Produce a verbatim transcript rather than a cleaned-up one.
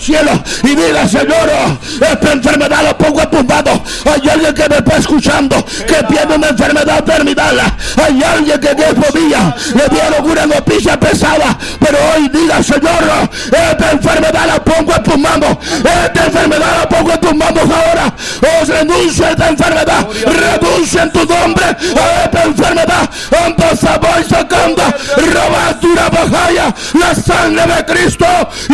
cielo y diga: Señor, esta enfermedad la pongo en tus manos. Hay alguien que me está escuchando que tiene una enfermedad terminal. Hay alguien que en estos días le dieron una noticia pesada, pero hoy diga: Señor, esta enfermedad la pongo en tus manos. Esta enfermedad la pongo en tus manos ahora. Os renuncio a esta enfermedad. Renuncio en tu nombre a esta enfermedad. Ando, voy sacando, roba tu bajaya, la sangre de Cristo.